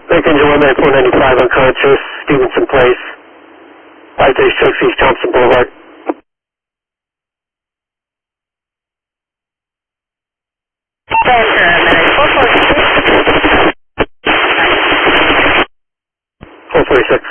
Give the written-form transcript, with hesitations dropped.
Lincoln, 19495 unconscious, Stevenson Place, 536 East Thompson Boulevard. Center, minute 446. 446.